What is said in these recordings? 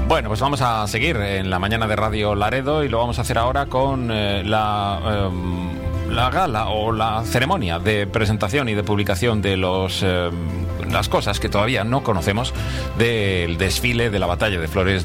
Bueno, pues vamos a seguir en la mañana de Radio Laredo y lo vamos a hacer ahora con la gala o la ceremonia de presentación y de publicación de las cosas que todavía no conocemos del desfile de la Batalla de Flores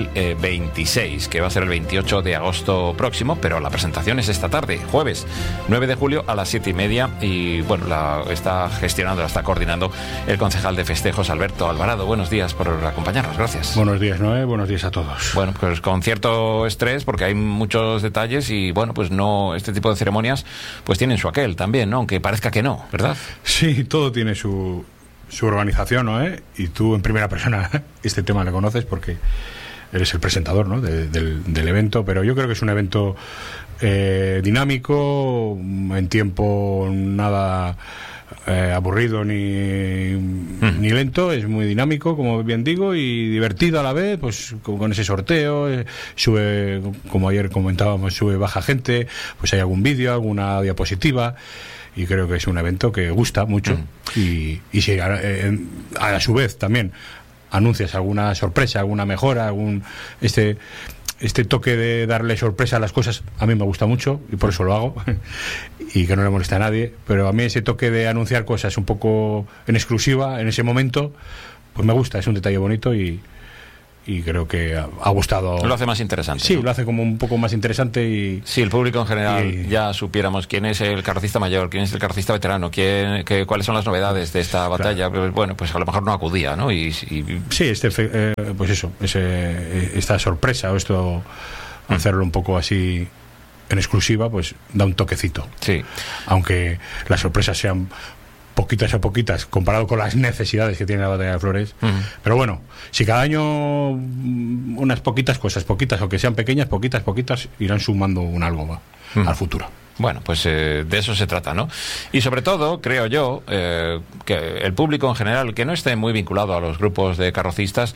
2026, que va a ser el 28 de agosto próximo, pero la presentación es esta tarde, jueves 9 de julio a las 7:30, y bueno, la está coordinando el concejal de festejos, Alberto Alvarado. Buenos días por acompañarnos, gracias. Buenos días, Noé, buenos días a todos. Bueno, pues con cierto estrés, porque hay muchos detalles y bueno, pues no, este tipo de ceremonias pues tienen su aquel también, ¿no? Aunque parezca que no, ¿verdad? Sí, todo tiene su organización, ¿no? Y tú en primera persona este tema lo conoces porque eres el presentador, ¿no? del evento, pero yo creo que es un evento dinámico, en tiempo nada aburrido ni lento, es muy dinámico, como bien digo, y divertido a la vez, pues con ese sorteo, sube, como ayer comentábamos, sube baja gente, pues hay algún vídeo, alguna diapositiva, y creo que es un evento que gusta mucho. Y si a su vez también anuncias alguna sorpresa, alguna mejora, este toque de darle sorpresa a las cosas, a mí me gusta mucho y por eso lo hago y que no le molesta a nadie, pero a mí ese toque de anunciar cosas un poco en exclusiva en ese momento, pues me gusta, es un detalle bonito y creo que ha gustado. Lo hace más interesante. Sí, ¿no? Lo hace como un poco más interesante y... Sí, el público en general ya supiéramos quién es el carrocista mayor, quién es el carrocista veterano, cuáles son las novedades de esta batalla. Claro. Bueno, pues a lo mejor no acudía, ¿no? Sí, pues eso, esta sorpresa o esto, hacerlo un poco así en exclusiva, pues da un toquecito. Sí. Aunque las sorpresas sean poquitas comparado con las necesidades que tiene la Batalla de Flores, pero bueno, si cada año unas poquitas cosas, aunque sean pequeñas, poquitas irán sumando un algo al futuro. Bueno, pues de eso se trata, ¿no? Y sobre todo, creo yo, que el público en general, que no esté muy vinculado a los grupos de carrocistas,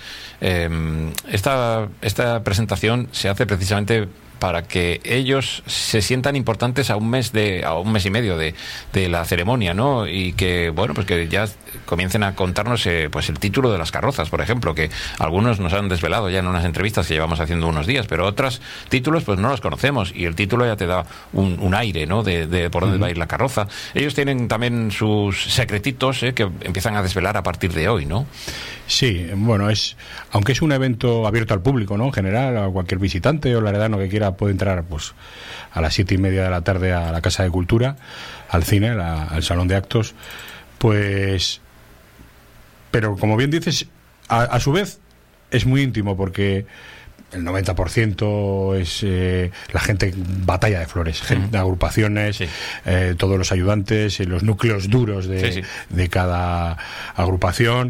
esta presentación se hace precisamente para que ellos se sientan importantes a un mes y medio de la ceremonia, ¿no? Y que, bueno, pues que ya comiencen a contarnos pues el título de las carrozas, por ejemplo, que algunos nos han desvelado ya en unas entrevistas que llevamos haciendo unos días, pero otros títulos pues no los conocemos y el título ya te da un aire, ¿no? De por dónde va a ir la carroza. Ellos tienen también sus secretitos que empiezan a desvelar a partir de hoy, ¿no? Sí, bueno, aunque es un evento abierto al público, ¿no? En general, a cualquier visitante o laredano que quiera puede entrar pues a las 7:30 de la tarde a la Casa de Cultura, al cine, al Salón de Actos, pues, pero como bien dices, a su vez es muy íntimo porque el 90% es la gente Batalla de Flores, gente, agrupaciones, todos los ayudantes, los núcleos duros de cada agrupación.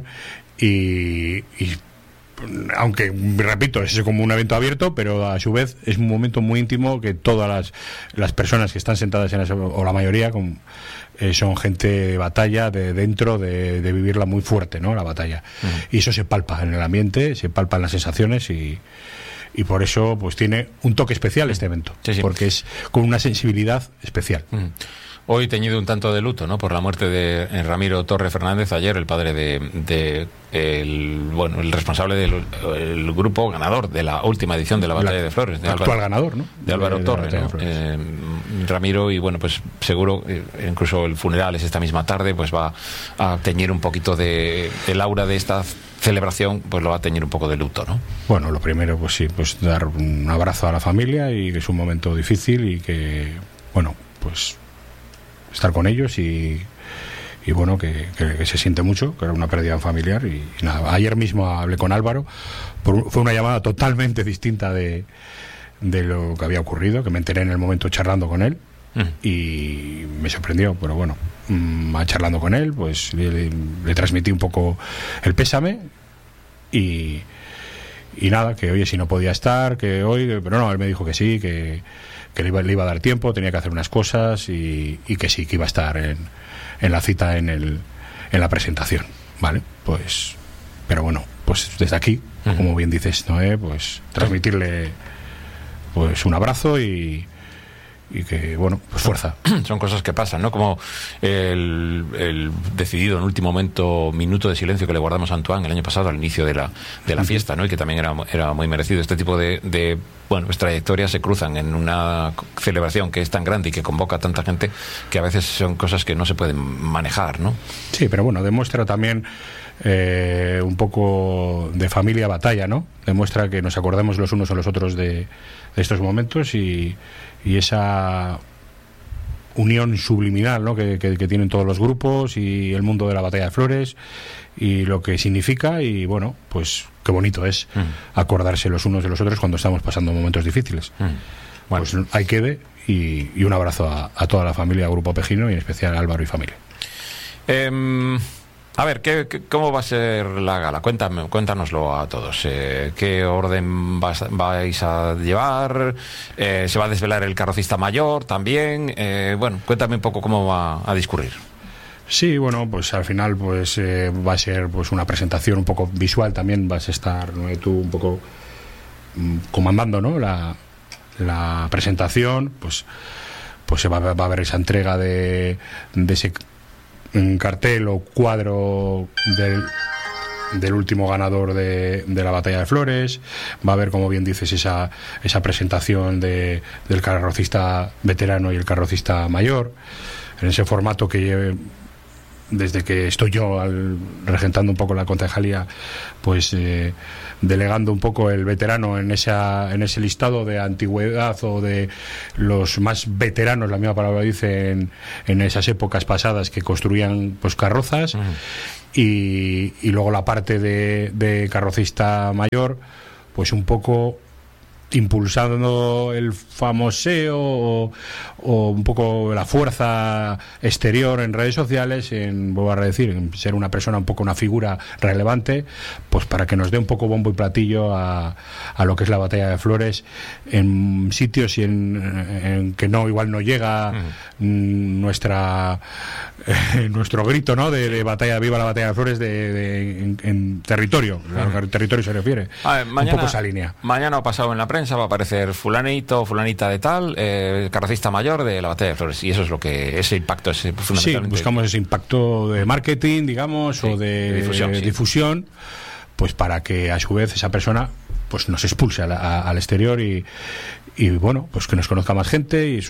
Y aunque, repito, es como un evento abierto, pero a su vez es un momento muy íntimo que todas las personas que están sentadas o la mayoría, son gente de batalla, de dentro, de vivirla muy fuerte, ¿no? La batalla. Y eso se palpa en el ambiente, se palpan las sensaciones y por eso pues tiene un toque especial este evento, porque es con una sensibilidad especial. Hoy teñido un tanto de luto, ¿no? Por la muerte de Ramiro Torre Fernández, ayer el padre el responsable del grupo ganador de la última edición de la Batalla de Flores, de actual ganador, ¿no? De Álvaro Torre, ¿no? Ramiro, y bueno, pues seguro, incluso el funeral es esta misma tarde, pues va a teñir un poquito de el aura de esta celebración, pues lo va a teñir un poco de luto, ¿no? Bueno, lo primero, pues sí, pues dar un abrazo a la familia, y que es un momento difícil y que, bueno, pues estar con ellos y bueno, que se siente mucho, que era una pérdida familiar y nada. Ayer mismo hablé con Álvaro, fue una llamada totalmente distinta de lo que había ocurrido, que me enteré en el momento charlando con él y me sorprendió, pero bueno, charlando con él, pues le transmití un poco el pésame y nada, que oye, si no podía estar, que hoy, pero no, él me dijo que sí, que le iba a dar tiempo, tenía que hacer unas cosas y que sí, que iba a estar en la cita en la presentación, ¿vale? Pues, pero bueno, pues desde aquí, como bien dices, Noé, pues transmitirle pues un abrazo y que, bueno, pues fuerza. Son cosas que pasan, ¿no? Como el decidido en último momento minuto de silencio que le guardamos a Antoine el año pasado al inicio de la fiesta, ¿no? Y que también era muy merecido. Este tipo de pues trayectorias se cruzan en una celebración que es tan grande y que convoca a tanta gente que a veces son cosas que no se pueden manejar, ¿no? Sí, pero bueno, demuestra también un poco de familia batalla, ¿no? Demuestra que nos acordemos los unos a los otros de estos momentos y esa unión subliminal, ¿no? que tienen todos los grupos y el mundo de la batalla de Flores y lo que significa, y bueno, pues qué bonito es acordarse los unos de los otros cuando estamos pasando momentos difíciles. Bueno, pues ahí quede, y un abrazo a toda la familia Grupo Pejino y en especial a Álvaro y familia. A ver, ¿cómo va a ser la gala? Cuéntanoslo a todos. ¿Qué orden vais a llevar? ¿Se va a desvelar el carrocista mayor también? Bueno, cuéntame un poco cómo va a discurrir. Sí, bueno, pues al final pues va a ser pues una presentación un poco visual también. Vas a estar tú un poco comandando, ¿no? La presentación, pues se va a haber esa entrega de ese cartel o cuadro del último ganador de la batalla de Flores. Va a haber, como bien dices, esa presentación del carrocista veterano y el carrocista mayor en ese formato que desde que estoy yo regentando un poco la concejalía, pues delegando un poco el veterano en ese listado de antigüedad o de los más veteranos, la misma palabra dice, en esas épocas pasadas que construían pues carrozas. Y luego la parte de carrocista mayor, pues un poco impulsando el famoseo o un poco la fuerza exterior en redes sociales, vuelvo a decir, en ser una persona, un poco una figura relevante, pues para que nos dé un poco bombo y platillo a lo que es la batalla de Flores en sitios y en que igual no llega nuestro grito, ¿no? de batalla, viva la batalla de Flores en territorio, al territorio se refiere. Mañana, un poco esa línea. Mañana ha pasado en la prensa, va a aparecer fulanito, fulanita de tal, carrocista mayor de la batalla de Flores, y eso es lo que ese impacto es fundamentalmente. Sí, buscamos ese impacto de marketing, digamos, sí, o de difusión, pues para que a su vez esa persona pues nos expulse al exterior y bueno, pues que nos conozca más gente y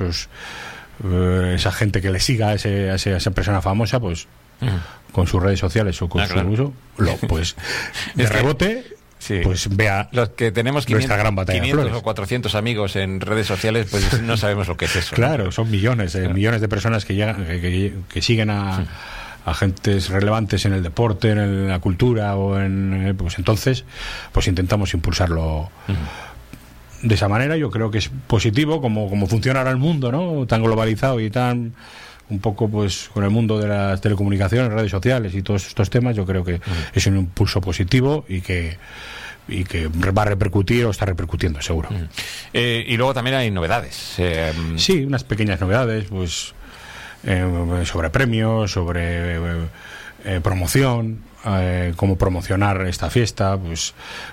esa gente que le siga a esa persona famosa, pues con sus redes sociales o con su uso, pues de rebote. Sí. Pues vea los que tenemos 500 de o 400 amigos en redes sociales, pues no sabemos lo que es eso. Claro, ¿no? Son millones de personas que llegan, que siguen a agentes relevantes en el deporte, en la cultura o pues entonces pues intentamos impulsarlo de esa manera. Yo creo que es positivo como funciona ahora el mundo, ¿no? Tan globalizado y tan un poco pues con el mundo de las telecomunicaciones, redes sociales y todos estos temas. Yo creo que es un impulso positivo y que va a repercutir o está repercutiendo, seguro. Y luego también hay novedades. Sí, unas pequeñas novedades, pues sobre premios, sobre promoción, cómo promocionar esta fiesta, pues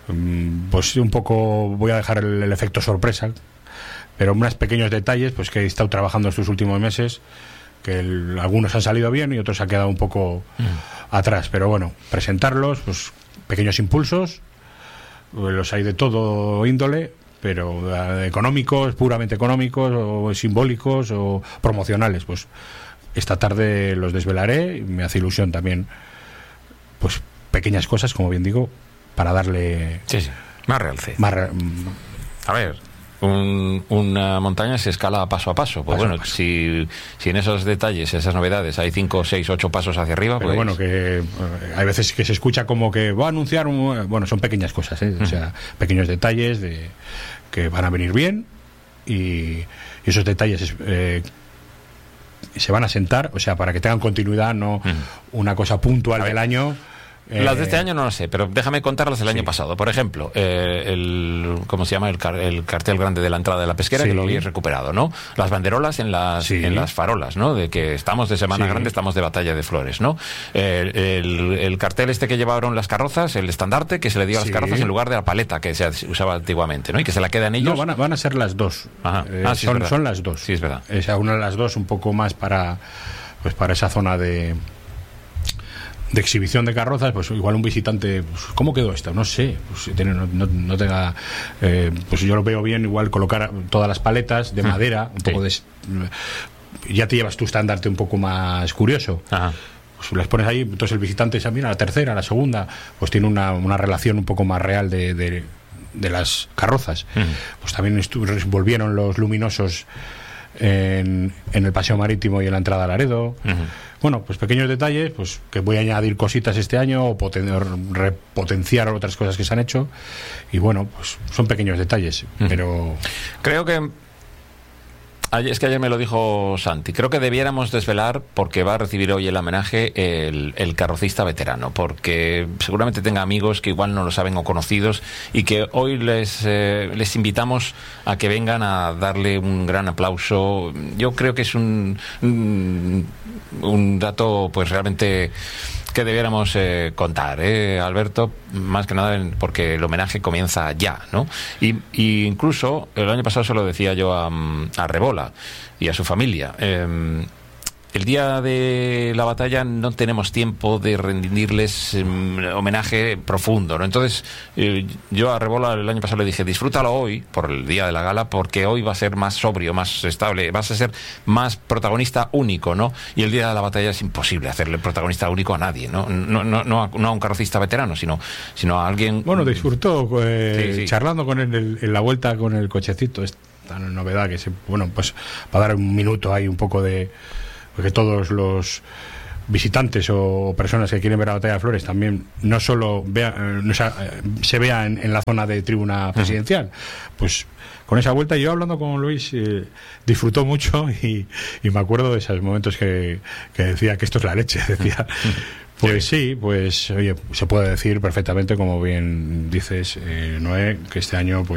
un poco voy a dejar el efecto sorpresa, pero unos pequeños detalles pues que he estado trabajando estos últimos meses, que algunos han salido bien y otros han quedado un poco atrás, pero bueno, presentarlos, pues pequeños impulsos, los hay de todo índole, pero económicos, puramente económicos, o simbólicos, o promocionales, pues esta tarde los desvelaré, y me hace ilusión también, pues pequeñas cosas, como bien digo, para darle más realce. A ver, una montaña se escala paso a paso. Pues bueno, si en esos detalles, esas novedades, hay 5, 6, 8 pasos hacia arriba, pero pues bueno, que hay veces que se escucha como que va a anunciar bueno, son pequeñas cosas, o sea, pequeños detalles que van a venir bien, y esos detalles se van a sentar, o sea, para que tengan continuidad, no una cosa puntual del año. Las de este año no lo sé, pero déjame contar las del año pasado. Por ejemplo, ¿cómo se llama? El cartel grande de la entrada de la pesquera, que lo habéis recuperado, ¿no? Las banderolas en las farolas, ¿no? De que estamos de Semana Grande, estamos de Batalla de Flores, ¿no? El cartel este que llevaron las carrozas, el estandarte que se le dio a las carrozas en lugar de la paleta que se usaba antiguamente, ¿no? Y que se la quedan ellos. No, van a ser las dos. Son las dos. Sí, es verdad. Una de las dos un poco más para esa zona de exhibición de carrozas. Pues igual un visitante, pues, ¿cómo quedó esto? No sé, pues, no tenga, pues yo lo veo bien, igual colocar todas las paletas de madera, un poco de, ya te llevas tu estandarte un poco más curioso. Pues les pones ahí, entonces el visitante dice, mira, la tercera, la segunda, pues tiene una relación un poco más real de las carrozas. Pues también volvieron los luminosos en el paseo marítimo y en la entrada a Laredo. Bueno, pues pequeños detalles, pues que voy a añadir cositas este año o repotenciar otras cosas que se han hecho, y bueno, pues son pequeños detalles, pero creo que es que ayer me lo dijo Santi. Creo que debiéramos desvelar, porque va a recibir hoy el homenaje, el carrocista veterano, porque seguramente tenga amigos que igual no lo saben o conocidos, y que hoy les invitamos a que vengan a darle un gran aplauso. Yo creo que es un dato pues realmente que debiéramos contar, Alberto, más que nada porque el homenaje comienza ya, ¿no? Y incluso el año pasado se lo decía yo a Rebola y a su familia. El día de la batalla no tenemos tiempo de rendirles homenaje profundo, ¿no? Entonces yo a Rebola el año pasado le dije, disfrútalo hoy por el día de la gala, porque hoy va a ser más sobrio, más estable, vas a ser más protagonista único, ¿no? Y el día de la batalla es imposible hacerle protagonista único a nadie, ¿no? No a un carrocista veterano, sino a alguien. Bueno, disfrutó charlando con él en la vuelta con el cochecito, esta novedad que pues para dar un minuto ahí un poco de, porque todos los visitantes o personas que quieren ver la Batalla de Flores también no solo se vea en la zona de tribuna presidencial. Pues con esa vuelta, yo hablando con Luis, disfrutó mucho, y me acuerdo de esos momentos que decía que esto es la leche, decía. Pues sí, pues oye, se puede decir perfectamente, como bien dices, Noé, que este año pues